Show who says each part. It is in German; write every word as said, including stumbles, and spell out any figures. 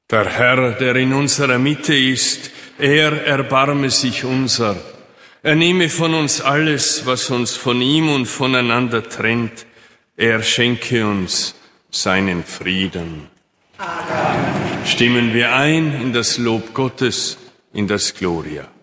Speaker 1: Der Herr, der in unserer Mitte ist, er erbarme sich unser. Er nehme von uns alles, was uns von ihm und voneinander trennt. Er schenke uns seinen Frieden. Amen. Stimmen wir ein in das Lob Gottes, in das Gloria.